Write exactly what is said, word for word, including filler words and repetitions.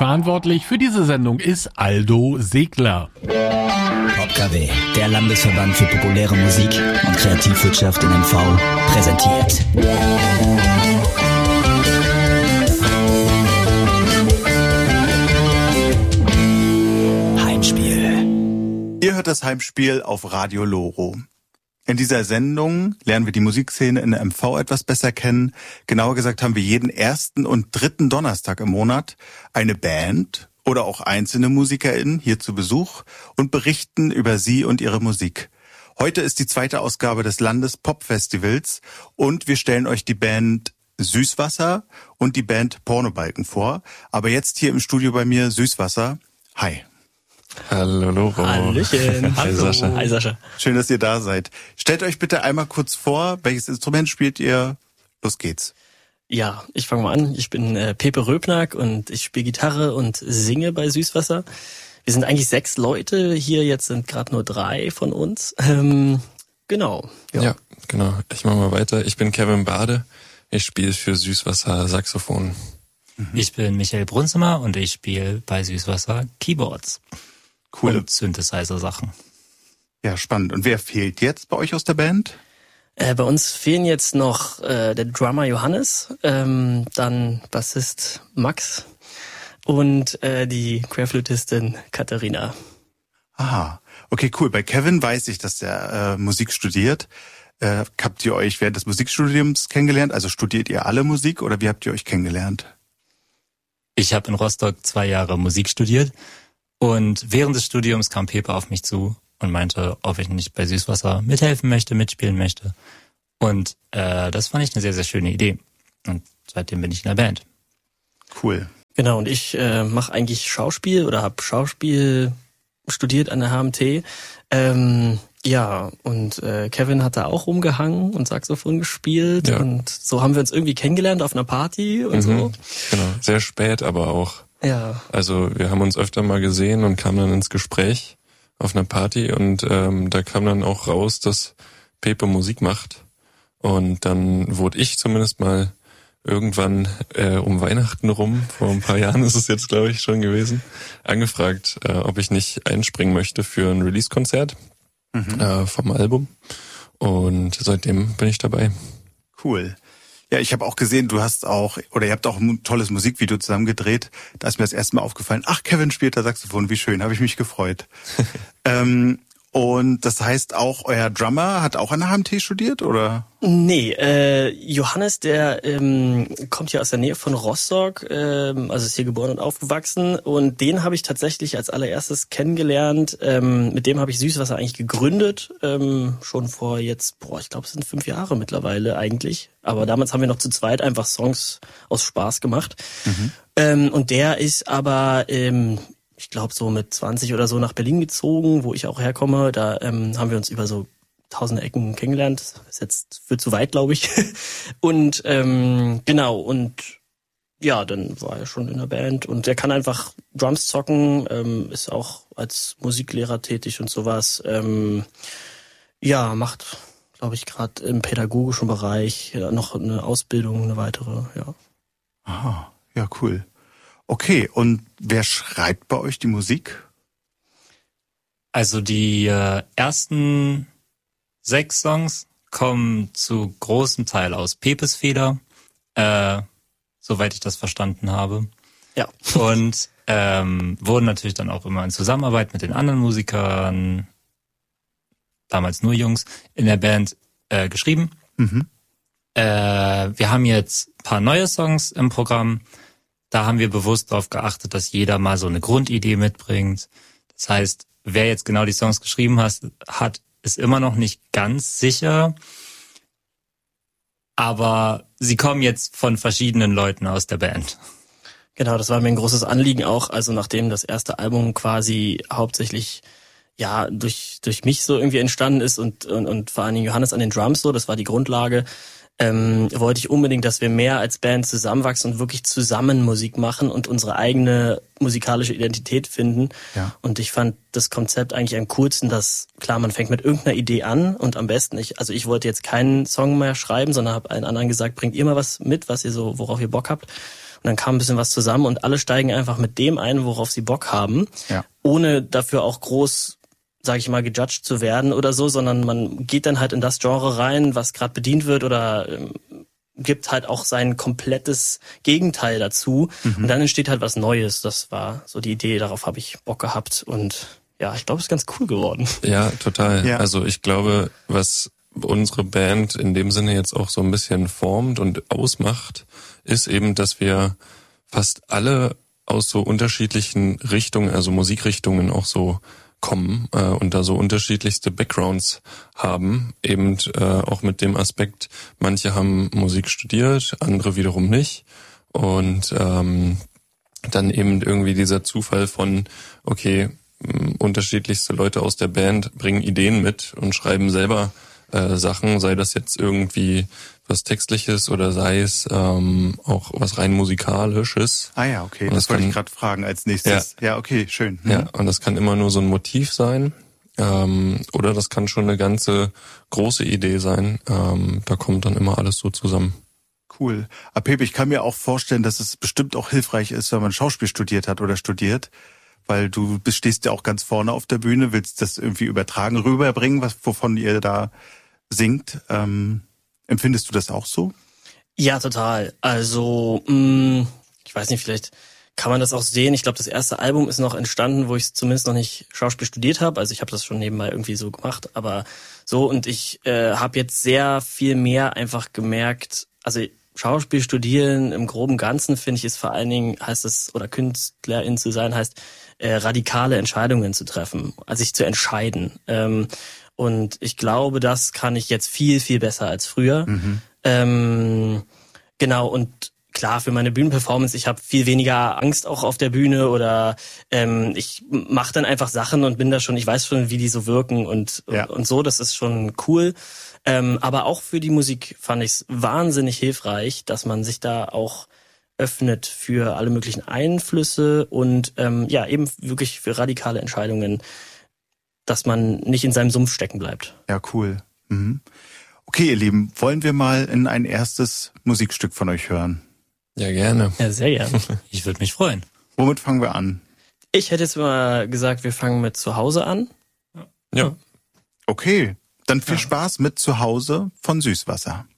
Verantwortlich für diese Sendung ist Aldo Segler. PopKW, der Landesverband für populäre Musik und Kreativwirtschaft in M V, präsentiert. Heimspiel. Ihr hört das Heimspiel auf Radio Loro. In dieser Sendung lernen wir die Musikszene in der M V etwas besser kennen. Genauer gesagt haben wir jeden ersten und dritten Donnerstag im Monat eine Band oder auch einzelne MusikerInnen hier zu Besuch und berichten über sie und ihre Musik. Heute ist die zweite Ausgabe des Landespop-Festivals und wir stellen euch die Band Süßwasser und die Band Pornobalken vor. Aber jetzt hier im Studio bei mir Süßwasser. Hi. Hallo Loro. Hallöchen. Hi Sascha. Hi Sascha. Schön, dass ihr da seid. Stellt euch bitte einmal kurz vor, welches Instrument spielt ihr? Los geht's. Ja, ich fange mal an. Ich bin äh, Pepe Röbnack und ich spiele Gitarre und singe bei Süßwasser. Wir sind eigentlich sechs Leute. Hier jetzt sind gerade nur drei von uns. Ähm, genau. Ja. ja, genau. Ich mache mal weiter. Ich bin Kevin Bade. Ich spiele für Süßwasser Saxophon. Mhm. Ich bin Michael Brunzimmer und ich spiele bei Süßwasser Keyboards. Cool. Und Synthesizer-Sachen. Ja, spannend. Und wer fehlt jetzt bei euch aus der Band? Äh, bei uns fehlen jetzt noch äh, der Drummer Johannes, ähm, dann Bassist Max und äh, die Querflötistin Katharina. Aha, okay, cool. Bei Kevin weiß ich, dass der äh, Musik studiert. Äh, habt ihr euch während des Musikstudiums kennengelernt? Also studiert ihr alle Musik oder wie habt ihr euch kennengelernt? Ich habe in Rostock zwei Jahre Musik studiert. Und während des Studiums kam Pepe auf mich zu und meinte, ob ich nicht bei Süßwasser mithelfen möchte, mitspielen möchte. Und äh, das fand ich eine sehr, sehr schöne Idee. Und seitdem bin ich in der Band. Cool. Genau, und ich äh, mache eigentlich Schauspiel oder habe Schauspiel studiert an der H M T. Ähm, ja, und äh, Kevin hat da auch rumgehangen und Saxophon gespielt. Ja. Und so haben wir uns irgendwie kennengelernt auf einer Party und mhm, so. Genau, sehr spät aber auch. Ja. Also wir haben uns öfter mal gesehen und kamen dann ins Gespräch auf einer Party und ähm, da kam dann auch raus, dass Pepe Musik macht. Und dann wurde ich zumindest mal irgendwann äh, um Weihnachten rum, vor ein paar Jahren ist es jetzt, glaube ich, schon gewesen, angefragt, äh, ob ich nicht einspringen möchte für ein Release-Konzert mhm. äh, vom Album. Und seitdem bin ich dabei. Cool. Ja, ich habe auch gesehen, du hast auch, oder ihr habt auch ein tolles Musikvideo zusammen gedreht. Da ist mir das erste Mal aufgefallen, ach, Kevin spielt da Saxophon, wie schön, habe ich mich gefreut. ähm, und das heißt auch, euer Drummer hat auch an der H M T studiert, oder? Nee, äh, Johannes, der ähm, kommt hier aus der Nähe von Rostock, ähm, also ist hier geboren und aufgewachsen. Und den habe ich tatsächlich als allererstes kennengelernt. Ähm, mit dem habe ich Süßwasser eigentlich gegründet, ähm, schon vor jetzt, boah, ich glaube, es sind fünf Jahre mittlerweile eigentlich. Aber damals haben wir noch zu zweit einfach Songs aus Spaß gemacht. Mhm. Ähm, und der ist aber, ähm, ich glaube, so mit zwanzig oder so nach Berlin gezogen, wo ich auch herkomme. Da ähm, haben wir uns über so tausende Ecken kennengelernt. Das ist jetzt für zu weit, glaube ich. Und ähm, genau, und ja, dann war er schon in der Band. Und der kann einfach Drums zocken, ähm, ist auch als Musiklehrer tätig und sowas. Ähm, ja, macht, glaube ich, gerade im pädagogischen Bereich ja, noch eine Ausbildung, eine weitere, ja. Aha, ja, cool. Okay, und wer schreibt bei euch die Musik? Also die äh, ersten sechs Songs kommen zu großem Teil aus Pepes Feder, äh, soweit ich das verstanden habe. Ja. Und ähm, wurden natürlich dann auch immer in Zusammenarbeit mit den anderen Musikern, damals nur Jungs, in der Band äh, geschrieben. Mhm. Äh, wir haben jetzt ein paar neue Songs im Programm. Da haben wir bewusst darauf geachtet, dass jeder mal so eine Grundidee mitbringt. Das heißt, wer jetzt genau die Songs geschrieben hat, hat ist immer noch nicht ganz sicher. Aber sie kommen jetzt von verschiedenen Leuten aus der Band. Genau, das war mir ein großes Anliegen auch. Also nachdem das erste Album quasi hauptsächlich ja durch durch mich so irgendwie entstanden ist und und, und vor allen Dingen Johannes an den Drums so, das war die Grundlage. Ähm, wollte ich unbedingt, dass wir mehr als Band zusammenwachsen und wirklich zusammen Musik machen und unsere eigene musikalische Identität finden. Ja. Und ich fand das Konzept eigentlich am coolsten, dass, klar, man fängt mit irgendeiner Idee an und am besten, ich, also ich wollte jetzt keinen Song mehr schreiben, sondern habe allen anderen gesagt, bringt ihr mal was mit, was ihr so, worauf ihr Bock habt. Und dann kam ein bisschen was zusammen und alle steigen einfach mit dem ein, worauf sie Bock haben, Ja. ohne dafür auch groß, sage ich mal, gejudged zu werden oder so, sondern man geht dann halt in das Genre rein, was gerade bedient wird oder ähm, gibt halt auch sein komplettes Gegenteil dazu. Mhm. Und dann entsteht halt was Neues. Das war so die Idee, darauf habe ich Bock gehabt und ja, ich glaube, es ist ganz cool geworden. Ja, total. Ja. Also ich glaube, was unsere Band in dem Sinne jetzt auch so ein bisschen formt und ausmacht, ist eben, dass wir fast alle aus so unterschiedlichen Richtungen, also Musikrichtungen auch so kommen äh, und da so unterschiedlichste Backgrounds haben, eben äh, auch mit dem Aspekt, manche haben Musik studiert, andere wiederum nicht und ähm, dann eben irgendwie dieser Zufall von, okay, mh, unterschiedlichste Leute aus der Band bringen Ideen mit und schreiben selber äh, Sachen, sei das jetzt irgendwie was Textliches oder sei es ähm, auch was rein Musikalisches. Ah ja, okay, Und das, das wollte kann- ich gerade fragen als nächstes. Ja, okay, schön. Mhm. Ja, und das kann immer nur so ein Motiv sein ähm, oder das kann schon eine ganze große Idee sein. Ähm, da kommt dann immer alles so zusammen. Cool. Aber Pepe, ich kann mir auch vorstellen, dass es bestimmt auch hilfreich ist, wenn man Schauspiel studiert hat oder studiert, weil du bist, stehst ja auch ganz vorne auf der Bühne, willst das irgendwie übertragen, rüberbringen, was wovon ihr da singt. Ähm, empfindest du das auch so? Ja, total. Also, mh, ich weiß nicht, vielleicht kann man das auch sehen. Ich glaube, das erste Album ist noch entstanden, wo ich zumindest noch nicht Schauspiel studiert habe. Also ich habe das schon nebenbei irgendwie so gemacht, aber so und ich äh, habe jetzt sehr viel mehr einfach gemerkt, also Schauspiel studieren im groben Ganzen, finde ich, ist vor allen Dingen, heißt es, oder Künstlerin zu sein, heißt äh, radikale Entscheidungen zu treffen, also sich zu entscheiden. Ähm, und ich glaube, das kann ich jetzt viel, viel besser als früher. Mhm. Ähm, genau, und klar, für meine Bühnenperformance, ich habe viel weniger Angst auch auf der Bühne oder ähm, ich mache dann einfach Sachen und bin da schon, ich weiß schon, wie die so wirken und, Ja. und, und so, das ist schon cool. Ähm, aber auch für die Musik fand ich es wahnsinnig hilfreich, dass man sich da auch öffnet für alle möglichen Einflüsse und ähm, ja, eben wirklich für radikale Entscheidungen, dass man nicht in seinem Sumpf stecken bleibt. Ja, cool. Mhm. Okay, ihr Lieben, wollen wir mal in ein erstes Musikstück von euch hören? Ja, gerne. Ja, sehr gerne. Ich würde mich freuen. Womit fangen wir an? Ich hätte jetzt mal gesagt, wir fangen mit Zuhause an. Ja. Okay, dann viel Spaß mit Zuhause von Süßwasser.